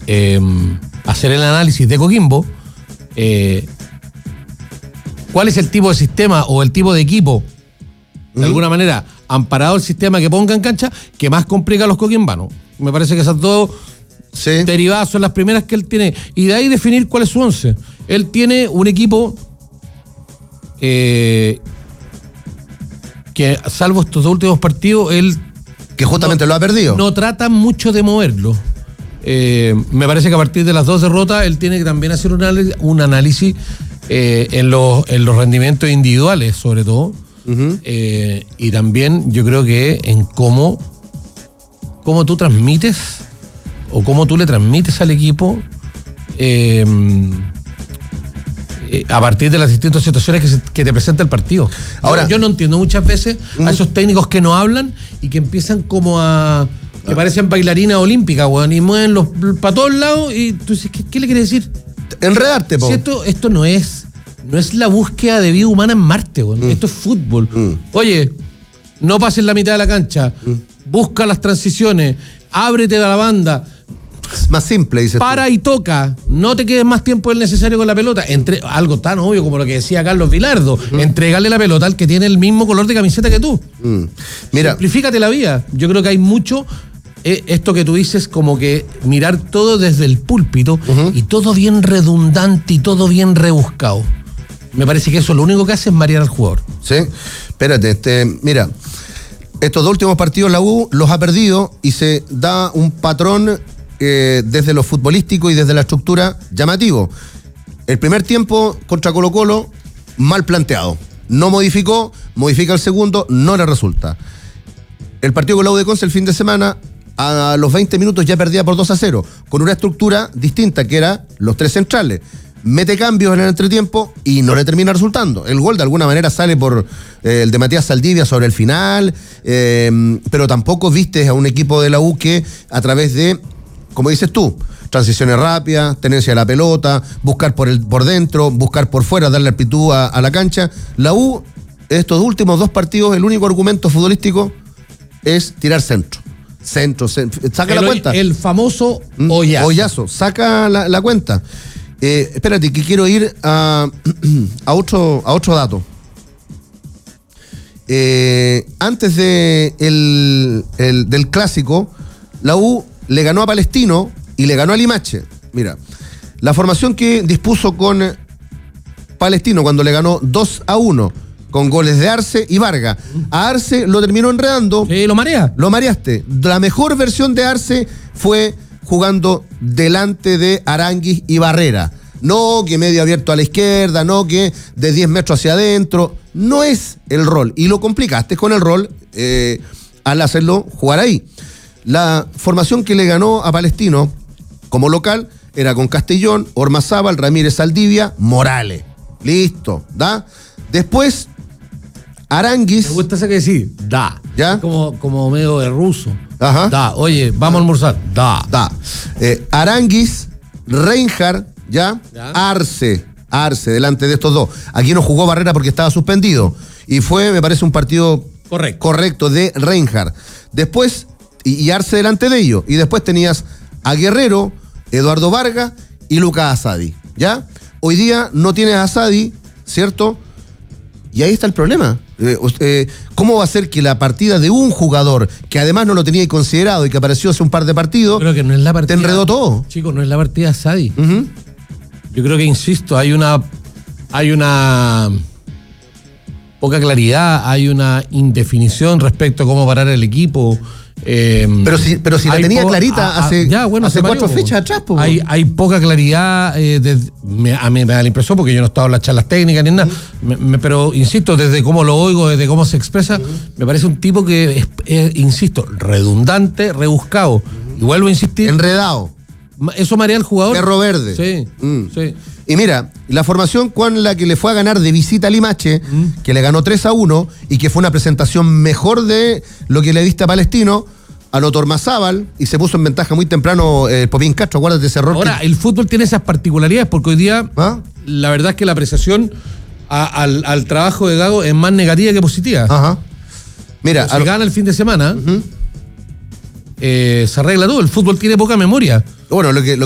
hacer el análisis de Coquimbo, cuál es el tipo de sistema o el tipo de equipo, de alguna manera, amparado el sistema que ponga en cancha, que más complica a los coquimbanos. Me parece que esas dos derivadas son las primeras que él tiene. Y de ahí definir cuál es su once. Él tiene un equipo que, salvo estos dos últimos partidos, él... Que justamente lo ha perdido. No trata mucho de moverlo. Me parece que a partir de las dos derrotas, él tiene que también hacer un análisis en los rendimientos individuales, sobre todo. Y también yo creo que en cómo tú transmites o cómo tú le transmites al equipo a partir de las distintas situaciones que te presenta el partido. Ahora, yo no entiendo muchas veces a esos técnicos que no hablan y que empiezan como que parecen bailarinas olímpicas, weón, y mueven para todos lados y tú dices, ¿qué le quiere decir? Enredarte, po. Si esto no es la búsqueda de vida humana en Marte, weón. Esto es fútbol. Oye, no pases la mitad de la cancha, busca las transiciones, ábrete de la banda. Es más simple, dices. Para y toca, no te quedes más tiempo del necesario con la pelota. Algo tan obvio como lo que decía Carlos Vilardo, entregale la pelota al que tiene el mismo color de camiseta que tú. Mira, simplifícate la vida. Yo creo que hay mucho esto que tú dices, como que mirar todo desde el púlpito y todo bien redundante y todo bien rebuscado. Me parece que eso lo único que hace es marear al jugador. Sí, espérate, mira, estos dos últimos partidos la U los ha perdido y se da un patrón desde lo futbolístico y desde la estructura llamativo. El primer tiempo contra Colo-Colo, mal planteado. No modifica el segundo, no le resulta. El partido con la U de Conce el fin de semana, a los 20 minutos ya perdía por 2-0, con una estructura distinta, que era los tres centrales. Mete cambios en el entretiempo y no le termina resultando. El gol de alguna manera sale por el de Matías Saldivia sobre el final, pero tampoco vistes a un equipo de la U que a través de, como dices tú, transiciones rápidas, tenencia de la pelota, buscar por dentro, buscar por fuera, darle amplitud a la cancha. La U, estos últimos dos partidos, el único argumento futbolístico es tirar centro. Saca la cuenta. El famoso hoyazo. Saca la cuenta. Espérate, que quiero ir a otro dato. Antes del clásico, la U le ganó a Palestino y le ganó a Limache. Mira, la formación que dispuso con Palestino cuando le ganó 2-1, con goles de Arce y Vargas. A Arce lo terminó enredando. Sí, lo marea. Lo mareaste. La mejor versión de Arce fue jugando delante de Aránguiz y Barrera. No que medio abierto a la izquierda, no que de 10 metros hacia adentro. No es el rol. Y lo complicaste con el rol al hacerlo jugar ahí. La formación que le ganó a Palestino como local era con Castellón, Ormazábal, Ramírez Saldivia, Morales. Listo, ¿da? Después, Aránguiz. Me gusta ese que sí, da. ¿Ya? Como medio de ruso. Ajá. Da, oye, vamos a almorzar. Da. Aránguiz, Reinhardt, ¿ya? Arce, delante de estos dos. Aquí no jugó Barrera porque estaba suspendido. Y fue, me parece, un partido correcto de Reinhardt. Después, y Arce delante de ellos. Y después tenías a Guerrero, Eduardo Vargas y Lucas Asadi, ¿ya? Hoy día no tienes a Asadi, ¿cierto? Y ahí está el problema. ¿Cómo va a ser que la partida de un jugador que además no lo tenía considerado y que apareció hace un par de partidos, creo que no es la partida, te enredó todo? Chicos, no es la partida Asadi. Yo creo que, insisto, hay una poca claridad, hay una indefinición respecto a cómo parar el equipo. Pero si la tenía clarita hace 4 fechas atrás. Hay poca claridad, a mí me da la impresión, porque yo no he estado en las charlas técnicas ni nada, pero insisto, desde cómo lo oigo, desde cómo se expresa, me parece un tipo que es, insisto, redundante, rebuscado, y vuelvo a insistir, enredado. Eso marea al jugador. Perro verde. Sí. Y mira, la formación con la que le fue a ganar de visita a Limache, que le ganó 3-1 y que fue una presentación mejor de lo que le diste a Palestino, anotó Ormazábal y se puso en ventaja muy temprano el Popín Castro. Acuérdate de ese error. Ahora, el fútbol tiene esas particularidades, porque hoy día la verdad es que la apreciación al trabajo de Gago es más negativa que positiva. Ajá. Mira, si gana el fin de semana, se arregla todo. El fútbol tiene poca memoria. Bueno, lo que